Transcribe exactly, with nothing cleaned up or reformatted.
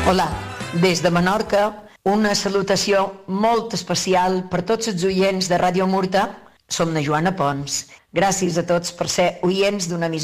Hola, des de Menorca, una salutació molt especial per tots els oients de Ràdio Murta. Som na Joana Pons. Gràcies a tots per ser oients d'una emissora